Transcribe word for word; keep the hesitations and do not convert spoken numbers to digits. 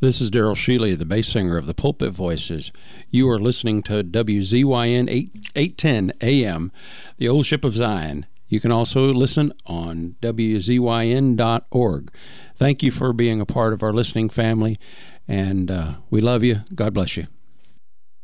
This is Daryl Shealy, the bass singer of the Pulpit Voices. You are listening to W Z Y N eight ten A M, the Old Ship of Zion. You can also listen on W Z Y N dot org. Thank you for being a part of our listening family, and uh, we love you. God bless you.